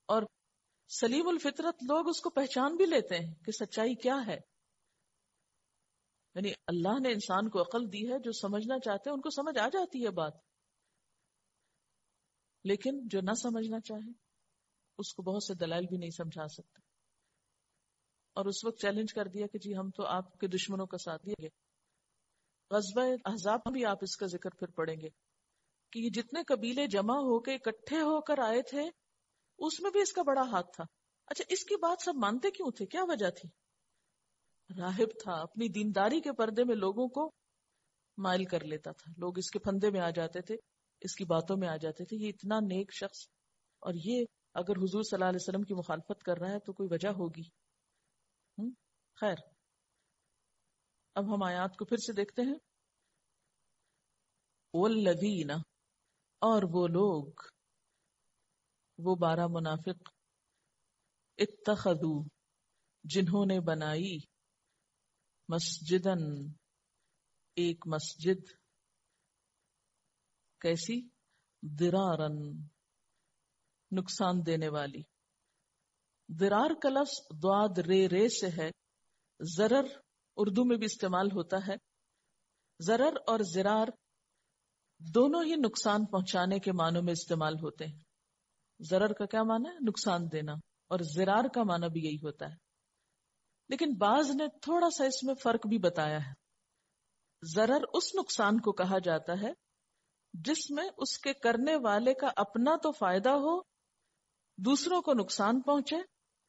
اور سلیم الفطرت لوگ اس کو پہچان بھی لیتے ہیں کہ سچائی کیا ہے. یعنی اللہ نے انسان کو عقل دی ہے، جو سمجھنا چاہتے ہیں ان کو سمجھ آ جاتی ہے بات، لیکن جو نہ سمجھنا چاہے اس کو بہت سے دلائل بھی نہیں سمجھا سکتے. اور اس وقت چیلنج کر دیا کہ جی ہم تو آپ کے دشمنوں کا ساتھ دیں گے. غزوہ احزاب بھی آپ اس کا ذکر پھر پڑھیں گے کہ یہ جتنے قبیلے جمع ہو کے اکٹھے ہو کر آئے تھے اس میں بھی اس کا بڑا ہاتھ تھا. اچھا، اس کی بات سب مانتے کیوں تھے؟ کیا وجہ تھی؟ راہب تھا، اپنی دینداری کے پردے میں لوگوں کو مائل کر لیتا تھا، لوگ اس کے پھندے میں آ جاتے تھے، اس کی باتوں میں آ جاتے تھے. یہ اتنا نیک شخص، اور یہ اگر حضور صلی اللہ علیہ وسلم کی مخالفت کر رہا ہے تو کوئی وجہ ہوگی. خیر، اب ہم آیات کو پھر سے دیکھتے ہیں. والذین، اور وہ لوگ، وہ 12 منافق، اتخذوا، جنہوں نے بنائی، مسجدن، ایک مسجد، کیسی؟ ضرارن، نقصان دینے والی. ضرار کا لفظ ضاد رے سے ہے. ضرر اردو میں بھی استعمال ہوتا ہے. ضرر اور ضرار دونوں ہی نقصان پہنچانے کے معنوں میں استعمال ہوتے ہیں. ضرر کا کیا معنی ہے؟ نقصان دینا. اور ضرار کا معنی بھی یہی ہوتا ہے. لیکن بعض نے تھوڑا سا اس میں فرق بھی بتایا ہے. ضرر اس نقصان کو کہا جاتا ہے جس میں اس کے کرنے والے کا اپنا تو فائدہ ہو، دوسروں کو نقصان پہنچے.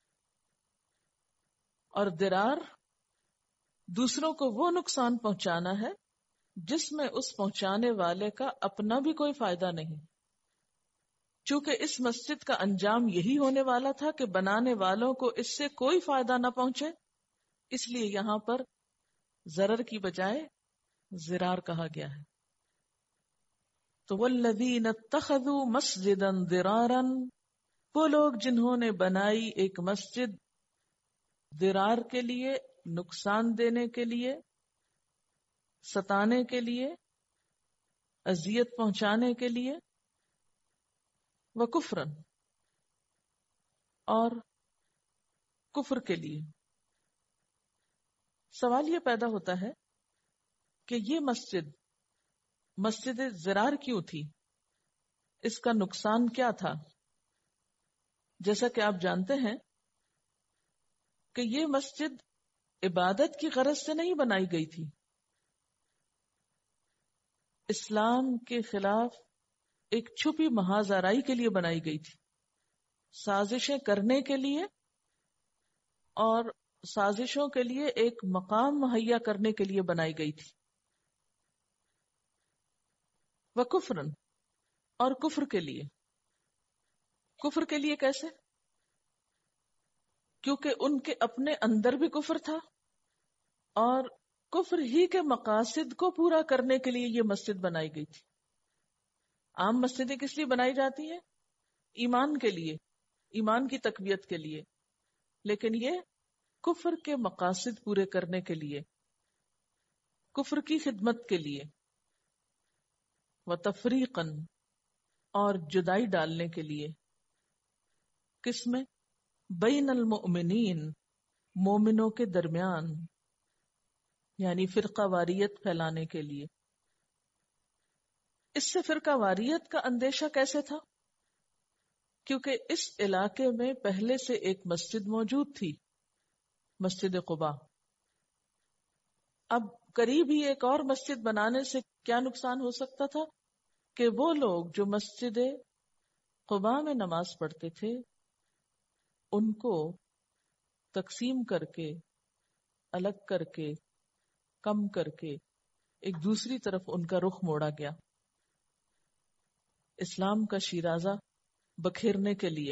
اور ضرار دوسروں کو وہ نقصان پہنچانا ہے جس میں اس پہنچانے والے کا اپنا بھی کوئی فائدہ نہیں. چونکہ اس مسجد کا انجام یہی ہونے والا تھا کہ بنانے والوں کو اس سے کوئی فائدہ نہ پہنچے، اس لیے یہاں پر ضرر کی بجائے ضرار کہا گیا ہے. تو والذین اتخذوا مسجدا ضرارا، وہ لوگ جنہوں نے بنائی ایک مسجد ضرار کے لیے، نقصان دینے کے لیے، ستانے کے لیے، اذیت پہنچانے کے لیے، وکفرن، اور کفر کے لیے. سوال یہ پیدا ہوتا ہے کہ یہ مسجد ضرار کیوں تھی؟ اس کا نقصان کیا تھا؟ جیسا کہ آپ جانتے ہیں کہ یہ مسجد عبادت کی غرض سے نہیں بنائی گئی تھی. اسلام کے خلاف ایک چھپی محاذ آرائی کے لیے بنائی گئی تھی، سازشیں کرنے کے لیے اور سازشوں کے لیے ایک مقام مہیا کرنے کے لیے بنائی گئی تھی. وکفرن، اور کفر کے لیے. کفر کے لیے کیسے؟ کیونکہ ان کے اپنے اندر بھی کفر تھا، اور کفر ہی کے مقاصد کو پورا کرنے کے لیے یہ مسجد بنائی گئی تھی. عام مسجدیں کس لیے بنائی جاتی ہیں؟ ایمان کے لیے، ایمان کی تقویت کے لیے. لیکن یہ کفر کے مقاصد پورے کرنے کے لیے، کفر کی خدمت کے لیے. وتفریقاً، اور جدائی ڈالنے کے لیے. کس میں؟ بین المؤمنین، مومنوں کے درمیان، یعنی فرقہ واریت پھیلانے کے لیے. اس سے فرقہ واریت کا اندیشہ کیسے تھا؟ کیونکہ اس علاقے میں پہلے سے ایک مسجد موجود تھی، مسجد قباء. اب قریب ہی ایک اور مسجد بنانے سے کیا نقصان ہو سکتا تھا؟ کہ وہ لوگ جو مسجد قباء میں نماز پڑھتے تھے ان کو تقسیم کر کے، الگ کر کے، کم کر کے ایک دوسری طرف ان کا رخ موڑا گیا. اسلام کا شیرازہ بکھیرنے کے لیے.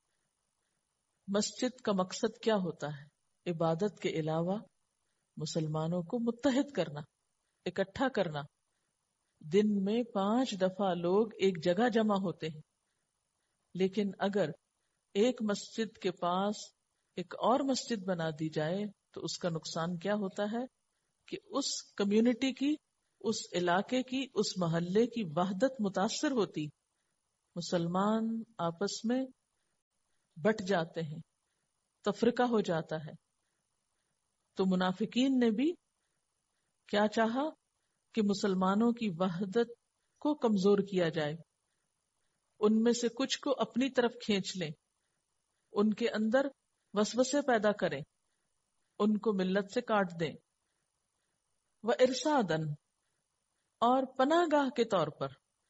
مسجد کا مقصد کیا ہوتا ہے؟ عبادت کے علاوہ مسلمانوں کو متحد کرنا، اکٹھا کرنا. دن میں 5 دفعہ لوگ ایک جگہ جمع ہوتے ہیں، لیکن اگر ایک مسجد کے پاس ایک اور مسجد بنا دی جائے تو اس کا نقصان کیا ہوتا ہے کہ اس کمیونٹی کی، اس علاقے کی، اس محلے کی وحدت متاثر ہوتی. مسلمان آپس میں بٹ جاتے ہیں، تفرقہ ہو جاتا ہے. تو منافقین نے بھی کیا چاہا کہ مسلمانوں کی وحدت کو کمزور کیا جائے، ان میں سے کچھ کو اپنی طرف کھینچ لیں، ان کے اندر وسوسے پیدا کریں، ان کو ملت سے کاٹ دیں. وَإِرْصَادًا، اور پناہ گاہ کے طور پر.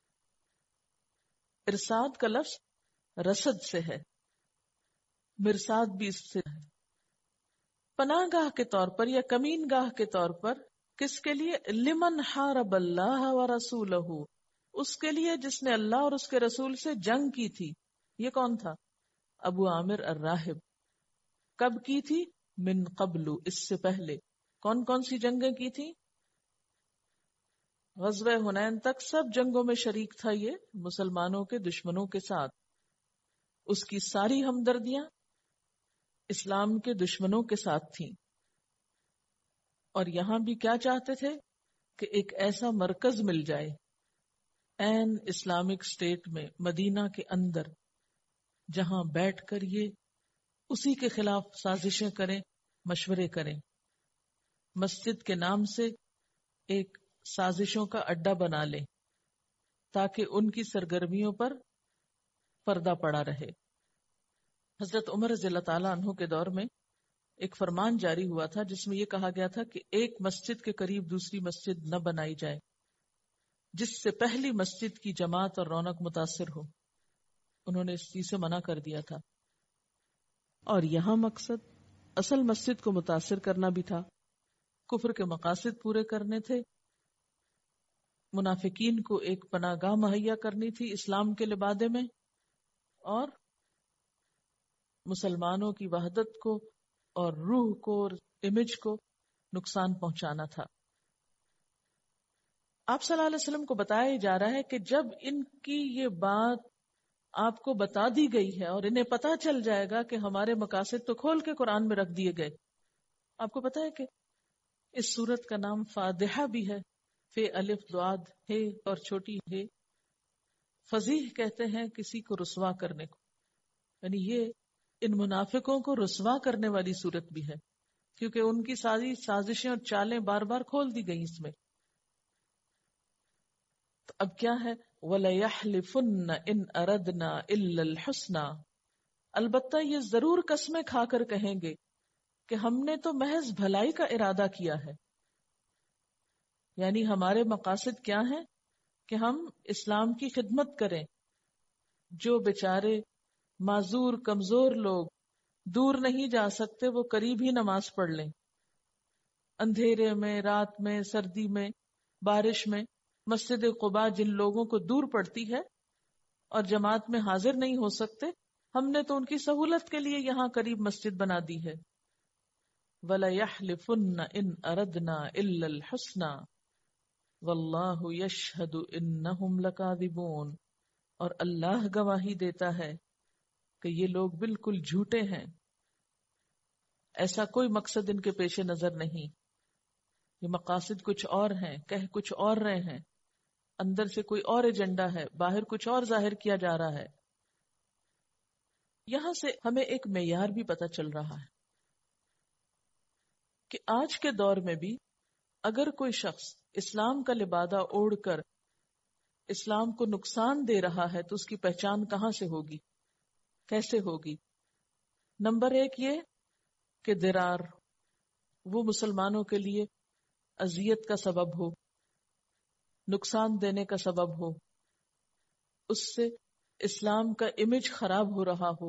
ارصاد کا لفظ رصد سے ہے، مرصاد بھی اس سے ہے. پناہ گاہ کے طور پر یا کمین گاہ کے طور پر. کس کے لیے؟ لمن حارب اللہ ورسولہ، اس کے لیے جس نے اللہ اور اس کے رسول سے جنگ کی تھی. یہ کون تھا؟ ابو عامر الراہب. کب کی تھی؟ من قبل، اس سے پہلے. کون کون سی جنگیں کی تھی؟ غزوہ حنین تک سب جنگوں میں شریک تھا یہ مسلمانوں کے دشمنوں کے ساتھ. اس کی ساری ہمدردیاں اسلام کے دشمنوں کے ساتھ تھیں. اور یہاں بھی کیا چاہتے تھے کہ ایک ایسا مرکز مل جائے این اسلامک اسٹیٹ میں، مدینہ کے اندر، جہاں بیٹھ کر یہ اسی کے خلاف سازشیں کریں، مشورے کریں. مسجد کے نام سے ایک سازشوں کا اڈا بنا لیں تاکہ ان کی سرگرمیوں پر پردہ پڑا رہے. حضرت عمر رضی اللہ تعالیٰ عنہ کے دور میں ایک فرمان جاری ہوا تھا جس میں یہ کہا گیا تھا کہ ایک مسجد کے قریب دوسری مسجد نہ بنائی جائے جس سے پہلی مسجد کی جماعت اور رونق متاثر ہو. انہوں نے اس چیز سے منع کر دیا تھا. اور یہاں مقصد اصل مسجد کو متاثر کرنا بھی تھا، کفر کے مقاصد پورے کرنے تھے، منافقین کو ایک پناہ گاہ مہیا کرنی تھی اسلام کے لبادے میں، اور مسلمانوں کی وحدت کو اور روح کو اور امیج کو نقصان پہنچانا تھا. آپ صلی اللہ علیہ وسلم کو بتایا جا رہا ہے کہ جب ان کی یہ بات آپ کو بتا دی گئی ہے اور انہیں پتا چل جائے گا کہ ہمارے مقاصد تو کھول کے قرآن میں رکھ دیے گئے. آپ کو پتا ہے کہ اس سورت کا نام فادحہ بھی ہے، فے الف دعاد ہے اور چھوٹی ہے. فضیح کہتے ہیں کسی کو رسوا کرنے کو، یعنی یہ ان منافقوں کو رسوا کرنے والی سورت بھی ہے کیونکہ ان کی ساری سازشیں اور چالیں بار بار کھول دی گئی اس میں. تو اب کیا ہے؟ وَلَيَحْلِفُنَّ إِنْ أَرَدْنَا إِلَّا الْحُسْنَى، البتہ یہ ضرور قسمیں کھا کر کہیں گے کہ ہم نے تو محض بھلائی کا ارادہ کیا ہے. یعنی ہمارے مقاصد کیا ہیں؟ کہ ہم اسلام کی خدمت کریں، جو بیچارے معذور کمزور لوگ دور نہیں جا سکتے وہ قریب ہی نماز پڑھ لیں، اندھیرے میں، رات میں، سردی میں، بارش میں. مسجد قباء جن لوگوں کو دور پڑتی ہے اور جماعت میں حاضر نہیں ہو سکتے، ہم نے تو ان کی سہولت کے لیے یہاں قریب مسجد بنا دی ہے. وَلَيَحْلِفُنَّ إِنْ أَرَدْنَا إِلَّا الْحُسْنَى وَاللَّهُ يَشْهَدُ إِنَّهُمْ لَكَاذِبُونَ، اور اللہ گواہی دیتا ہے کہ یہ لوگ بالکل جھوٹے ہیں، ایسا کوئی مقصد ان کے پیش نظر نہیں. یہ مقاصد کچھ اور ہیں، کہہ کچھ اور رہے ہیں، اندر سے کوئی اور ایجنڈا ہے، باہر کچھ اور ظاہر کیا جا رہا ہے. یہاں سے ہمیں ایک معیار بھی پتہ چل رہا ہے کہ آج کے دور میں بھی اگر کوئی شخص اسلام کا لبادہ اوڑھ کر اسلام کو نقصان دے رہا ہے تو اس کی پہچان کہاں سے ہوگی، کیسے ہوگی؟ نمبر ایک یہ کہ درار، وہ مسلمانوں کے لیے اذیت کا سبب ہو، نقصان دینے کا سبب ہو، اس سے اسلام کا امیج خراب ہو رہا ہو.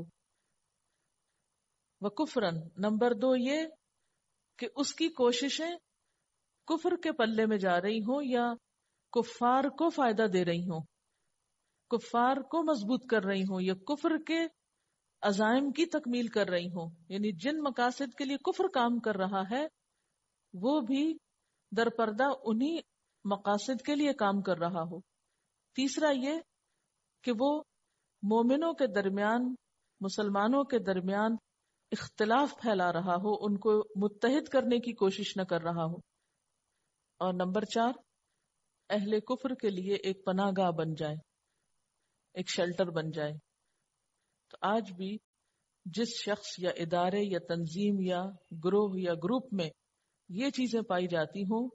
وکفرن، نمبر دو یہ کہ اس کی کوششیں کفر کے پلے میں جا رہی ہوں یا کفار کو فائدہ دے رہی ہوں، کفار کو مضبوط کر رہی ہوں یا کفر کے عزائم کی تکمیل کر رہی ہوں. یعنی جن مقاصد کے لیے کفر کام کر رہا ہے وہ بھی درپردہ انہی مقاصد کے لیے کام کر رہا ہو. تیسرا یہ کہ وہ مومنوں کے درمیان، مسلمانوں کے درمیان اختلاف پھیلا رہا ہو، ان کو متحد کرنے کی کوشش نہ کر رہا ہو. اور نمبر چار، اہل کفر کے لیے ایک پناہ گاہ بن جائے، ایک شیلٹر بن جائے. تو آج بھی جس شخص یا ادارے یا تنظیم یا گروہ یا گروپ میں یہ چیزیں پائی جاتی ہوں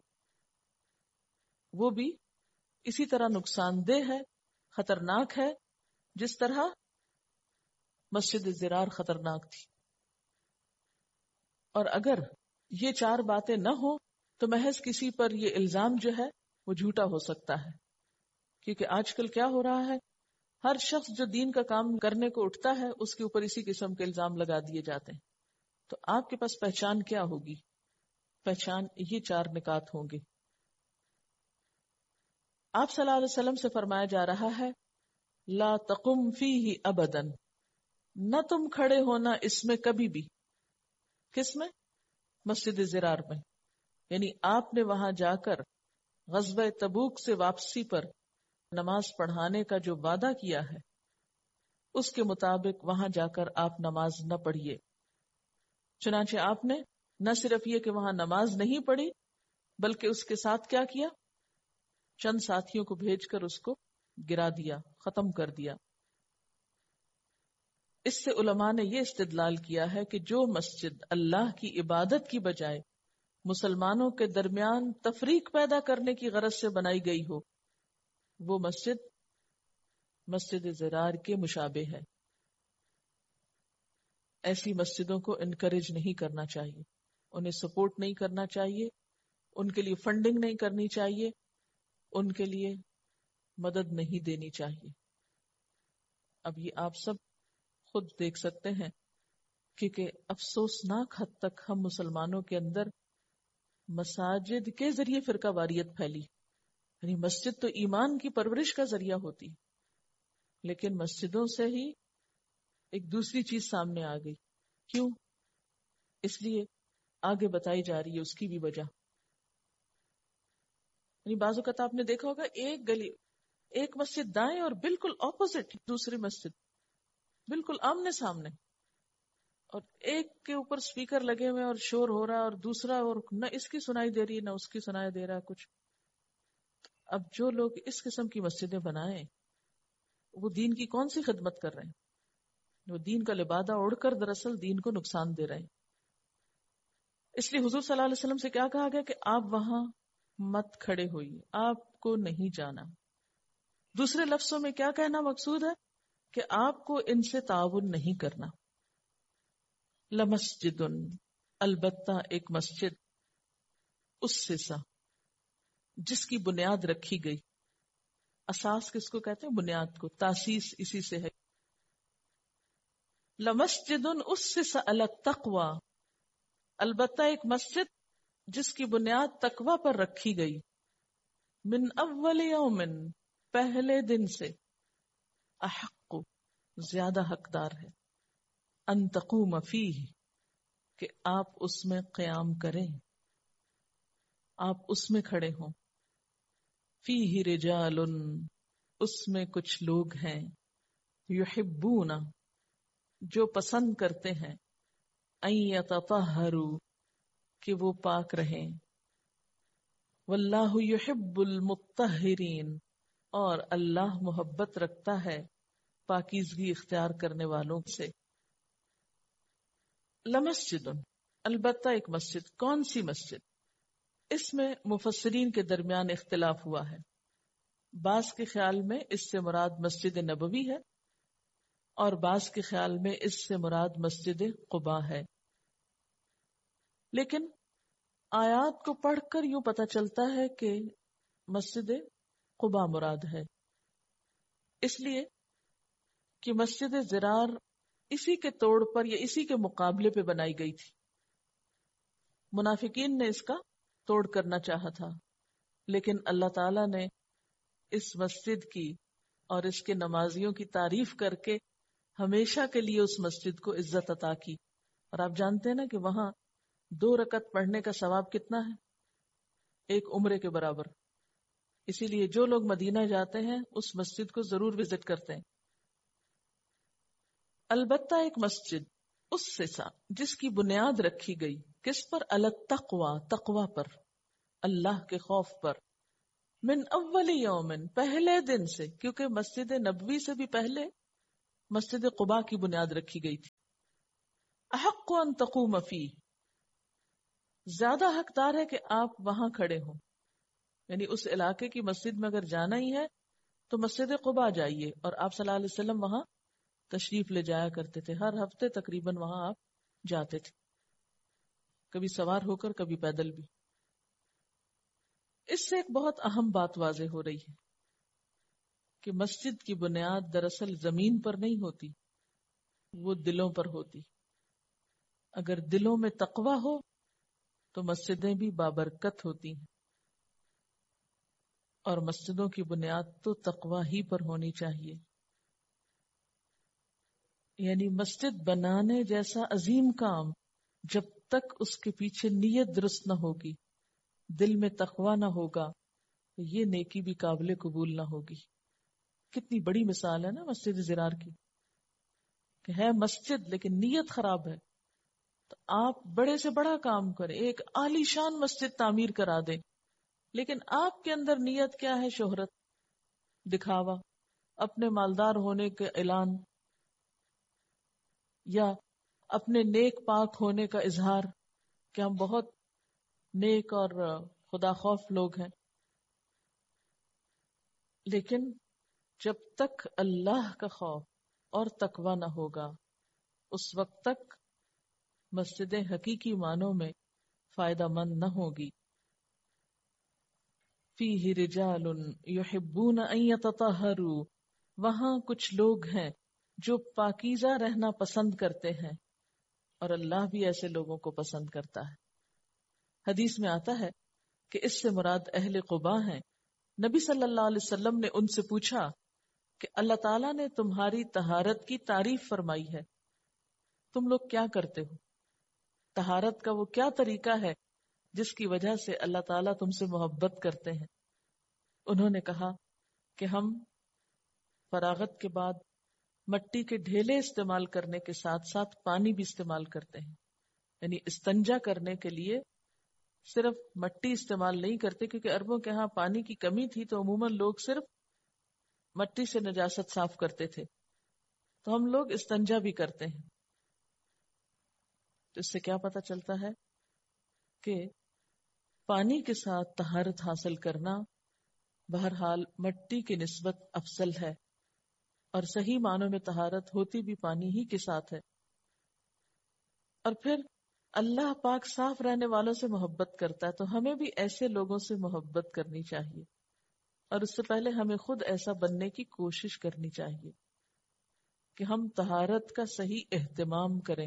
وہ بھی اسی طرح نقصان دہ ہے، خطرناک ہے، جس طرح مسجد زرار خطرناک تھی. اور اگر یہ 4 باتیں نہ ہوں تو محض کسی پر یہ الزام جو ہے وہ جھوٹا ہو سکتا ہے. کیونکہ آج کل کیا ہو رہا ہے، ہر شخص جو دین کا کام کرنے کو اٹھتا ہے اس کے اوپر اسی قسم کے الزام لگا دیے جاتے ہیں. تو آپ کے پاس پہچان کیا ہوگی؟ پہچان یہ 4 نکات ہوں گے. آپ صلی اللہ علیہ وسلم سے فرمایا جا رہا ہے لا تقم فیہ ابدا، نہ تم کھڑے ہونا اس میں کبھی بھی. کس میں؟ مسجد زرار میں. یعنی آپ نے وہاں جا کر غزوہ تبوک سے واپسی پر نماز پڑھانے کا جو وعدہ کیا ہے اس کے مطابق وہاں جا کر آپ نماز نہ پڑھیے. چنانچہ آپ نے نہ صرف یہ کہ وہاں نماز نہیں پڑھی بلکہ اس کے ساتھ کیا کیا، چند ساتھیوں کو بھیج کر اس کو گرا دیا، ختم کر دیا. اس سے علماء نے یہ استدلال کیا ہے کہ جو مسجد اللہ کی عبادت کی بجائے مسلمانوں کے درمیان تفریق پیدا کرنے کی غرض سے بنائی گئی ہو وہ مسجد زرار کے مشابہ ہے. ایسی مسجدوں کو انکریج نہیں کرنا چاہیے، انہیں سپورٹ نہیں کرنا چاہیے، ان کے لیے فنڈنگ نہیں کرنی چاہیے، ان کے لیے مدد نہیں دینی چاہیے. اب یہ آپ سب خود دیکھ سکتے ہیں کیونکہ افسوسناک حد تک ہم مسلمانوں کے اندر مساجد کے ذریعے فرقہ واریت پھیلی. یعنی مسجد تو ایمان کی پرورش کا ذریعہ ہوتی لیکن مسجدوں سے ہی ایک دوسری چیز سامنے آ گئی. کیوں؟ اس لیے آگے بتائی جا رہی ہے اس کی بھی وجہ. یعنی بعض اوقات آپ نے دیکھا ہوگا ایک گلی، ایک مسجد دائیں اور بالکل اپوزٹ دوسری مسجد، بالکل آمنے سامنے، اور ایک کے اوپر سپیکر لگے ہوئے اور شور ہو رہا ہے اور دوسرا اور نہ اس کی سنائی دے رہی نہ اس کی سنائی دے رہا کچھ. اب جو لوگ اس قسم کی مسجدیں بنائیں وہ دین کی کون سی خدمت کر رہے ہیں؟ وہ دین کا لبادہ اوڑھ کر دراصل دین کو نقصان دے رہے ہیں. اس لیے حضور صلی اللہ علیہ وسلم سے کیا کہا گیا کہ آپ وہاں مت کھڑے ہوئیے، آپ کو نہیں جانا. دوسرے لفظوں میں کیا کہنا مقصود ہے کہ آپ کو ان سے تعاون نہیں کرنا. لمسجد، البتہ ایک مسجد، اسسا، جس کی بنیاد رکھی گئی. اساس کس کو کہتے ہیں؟ بنیاد کو. تاسیس اسی سے ہے. لمسجد اسس علی التقوی، البتہ ایک مسجد جس کی بنیاد تقوی پر رکھی گئی. من اول یوم، پہلے دن سے. احق، زیادہ حقدار ہے. ان تقوم فیہ، کہ آپ اس میں قیام کریں، آپ اس میں کھڑے ہوں. فیہ رجال، اس میں کچھ لوگ ہیں. یحبون، جو پسند کرتے ہیں. ان یتطہروا، کہ وہ پاک رہیں. واللہ یحب المطہرین، اور اللہ محبت رکھتا ہے پاکیزگی اختیار کرنے والوں سے. لمسجد، البتہ ایک مسجد. کون سی مسجد؟ اس میں مفسرین کے درمیان اختلاف ہوا ہے. بعض کے خیال میں اس سے مراد مسجد نبوی ہے اور بعض کے خیال میں اس سے مراد مسجد قباء ہے. لیکن آیات کو پڑھ کر یوں پتہ چلتا ہے کہ مسجد قباء مراد ہے، اس لیے کہ مسجد زرار اسی کے توڑ پر یا اسی کے مقابلے پہ بنائی گئی تھی. منافقین نے اس کا توڑ کرنا چاہا تھا، لیکن اللہ تعالیٰ نے اس مسجد کی اور اس کے نمازیوں کی تعریف کر کے ہمیشہ کے لیے اس مسجد کو عزت عطا کی. اور آپ جانتے ہیں نا کہ وہاں 2 رکعت پڑھنے کا ثواب کتنا ہے؟ 1 عمرے کے برابر. اسی لیے جو لوگ مدینہ جاتے ہیں اس مسجد کو ضرور وزٹ کرتے ہیں. البتہ ایک مسجد، اس سے جس کی بنیاد رکھی گئی کس پر؟ التقوی، تقوی پر، اللہ کے خوف پر. من اول یوم، پہلے دن سے، کیونکہ مسجد نبوی سے بھی پہلے مسجد قباء کی بنیاد رکھی گئی تھی. احق ان تقوم فیہ، زیادہ حقدار ہے کہ آپ وہاں کھڑے ہوں. یعنی اس علاقے کی مسجد میں اگر جانا ہی ہے تو مسجد قباء جائیے. اور آپ صلی اللہ علیہ وسلم وہاں تشریف لے جایا کرتے تھے، ہر ہفتے تقریباً وہاں آپ جاتے تھے، کبھی سوار ہو کر کبھی پیدل بھی. اس سے ایک بہت اہم بات واضح ہو رہی ہے کہ مسجد کی بنیاد دراصل زمین پر نہیں ہوتی، وہ دلوں پر ہوتی. اگر دلوں میں تقویٰ ہو تو مسجدیں بھی بابرکت ہوتی ہیں، اور مسجدوں کی بنیاد تو تقویٰ ہی پر ہونی چاہیے. یعنی مسجد بنانے جیسا عظیم کام جب تک اس کے پیچھے نیت درست نہ ہوگی، دل میں تقویٰ نہ ہوگا، تو یہ نیکی بھی قابل قبول نہ ہوگی. کتنی بڑی مثال ہے نا مسجد زرار کی، کہ ہے مسجد لیکن نیت خراب ہے. تو آپ بڑے سے بڑا کام کریں، ایک عالی شان مسجد تعمیر کرا دیں، لیکن آپ کے اندر نیت کیا ہے؟ شہرت، دکھاوا، اپنے مالدار ہونے کے اعلان، یا اپنے نیک پاک ہونے کا اظہار کہ ہم بہت نیک اور خدا خوف لوگ ہیں. لیکن جب تک اللہ کا خوف اور تقویٰ نہ ہوگا، اس وقت تک مسجدیں حقیقی معنوں میں فائدہ مند نہ ہوگی. فیہ رجال یحبون ان یتطہروا، وہاں کچھ لوگ ہیں جو پاکیزہ رہنا پسند کرتے ہیں، اور اللہ بھی ایسے لوگوں کو پسند کرتا ہے. حدیث میں آتا ہے کہ اس سے مراد اہل قباء ہیں. نبی صلی اللہ علیہ وسلم نے ان سے پوچھا کہ اللہ تعالیٰ نے تمہاری طہارت کی تعریف فرمائی ہے، تم لوگ کیا کرتے ہو؟ طہارت کا وہ کیا طریقہ ہے جس کی وجہ سے اللہ تعالیٰ تم سے محبت کرتے ہیں؟ انہوں نے کہا کہ ہم فراغت کے بعد مٹی کے ڈھیلے استعمال کرنے کے ساتھ ساتھ پانی بھی استعمال کرتے ہیں. یعنی استنجا کرنے کے لیے صرف مٹی استعمال نہیں کرتے، کیونکہ عربوں کے ہاں پانی کی کمی تھی تو عموماً لوگ صرف مٹی سے نجاست صاف کرتے تھے. تو ہم لوگ استنجا بھی کرتے ہیں. تو اس سے کیا پتہ چلتا ہے کہ پانی کے ساتھ طہارت حاصل کرنا بہرحال مٹی کی نسبت افضل ہے، اور صحیح معنوں میں طہارت ہوتی بھی پانی ہی کے ساتھ ہے. اور پھر اللہ پاک صاف رہنے والوں سے محبت کرتا ہے، تو ہمیں بھی ایسے لوگوں سے محبت کرنی چاہیے، اور اس سے پہلے ہمیں خود ایسا بننے کی کوشش کرنی چاہیے کہ ہم طہارت کا صحیح اہتمام کریں.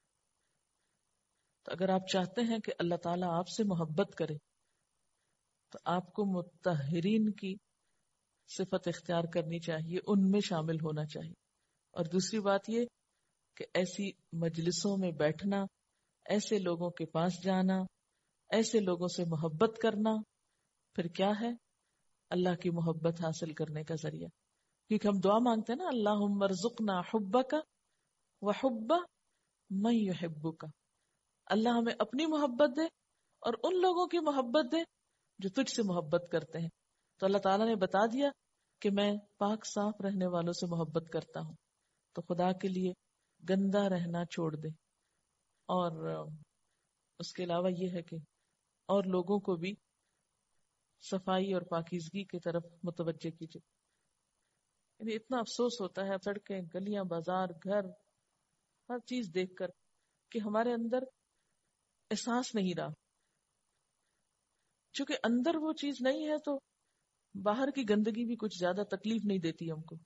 تو اگر آپ چاہتے ہیں کہ اللہ تعالیٰ آپ سے محبت کرے تو آپ کو مطہرین کی صفت اختیار کرنی چاہیے، ان میں شامل ہونا چاہیے. اور دوسری بات یہ کہ ایسی مجلسوں میں بیٹھنا، ایسے لوگوں کے پاس جانا، ایسے لوگوں سے محبت کرنا، پھر کیا ہے؟ اللہ کی محبت حاصل کرنے کا ذریعہ. کیونکہ ہم دعا مانگتے ہیں نا، اللہم ارزقنا حبک وحب من یحبک، اللہ ہمیں اپنی محبت دے اور ان لوگوں کی محبت دے جو تجھ سے محبت کرتے ہیں. تو اللہ تعالیٰ نے بتا دیا کہ میں پاک صاف رہنے والوں سے محبت کرتا ہوں. تو خدا کے لیے گندا رہنا چھوڑ دے، اور اس کے علاوہ یہ ہے کہ اور لوگوں کو بھی صفائی اور پاکیزگی کی طرف متوجہ کیجیے. یعنی اتنا افسوس ہوتا ہے سڑکیں، گلیاں، بازار، گھر، ہر چیز دیکھ کر کہ ہمارے اندر احساس نہیں رہا. چونکہ اندر وہ چیز نہیں ہے تو باہر کی گندگی بھی کچھ زیادہ تکلیف نہیں دیتی ہم کو.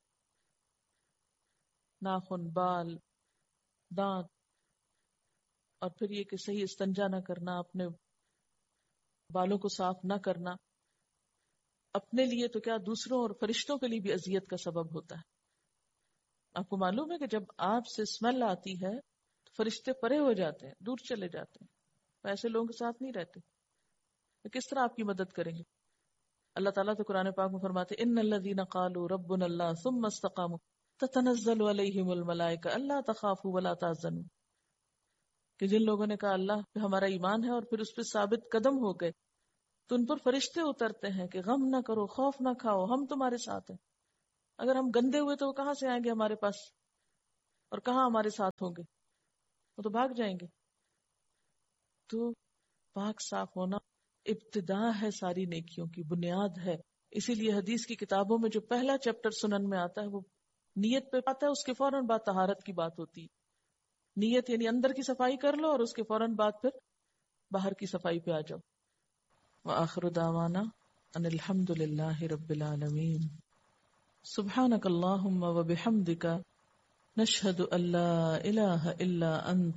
ناخن، بال، دانت، اور پھر یہ کہ صحیح استنجا نہ کرنا، اپنے بالوں کو صاف نہ کرنا، اپنے لیے تو کیا دوسروں اور فرشتوں کے لیے بھی اذیت کا سبب ہوتا ہے. آپ کو معلوم ہے کہ جب آپ سے اسمیل آتی ہے تو فرشتے پرے ہو جاتے ہیں، دور چلے جاتے ہیں. ایسے لوگوں کے ساتھ نہیں رہتے. کس طرح آپ کی مدد کریں گے؟ اللہ تعالیٰ تو قرآن پاک میں فرماتے ان الذین قالوا ربنا اللہ ثم استقاموا تتنزل علیہم الملائکہ الا تخافوا ولا تحزنوا، کہ جن لوگوں نے کہا اللہ پہ ہمارا ایمان ہے اور پھر اس پہ ثابت قدم ہو گئے تو ان پر فرشتے اترتے ہیں کہ غم نہ کرو، خوف نہ کھاؤ، ہم تمہارے ساتھ ہیں. اگر ہم گندے ہوئے تو وہ کہاں سے آئیں گے ہمارے پاس، اور کہاں ہمارے ساتھ ہوں گے؟ وہ تو بھاگ جائیں گے. تو پاک صاف ہونا ابتدا ہے ساری نیکیوں کی، بنیاد ہے. اسی لیے حدیث کی کتابوں میں جو پہلا چیپٹر سنن میں آتا ہے وہ نیت پہ آتا ہے، اس کے فوراً بعد طہارت کی بات ہوتی ہے. نیت یعنی اندر کی صفائی کر لو اور اس کے فوراً بعد پھر باہر کی صفائی پہ آ جاؤ. وآخر دعوانا ان الحمد للہ رب العالمین. سبحانک اللہم وبحمدک نشہد ان لا الہ الا انت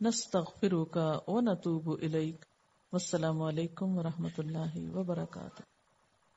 نستغفرک ونتوب الیک. والسلام علیکم ورحمۃ اللہ وبرکاتہ.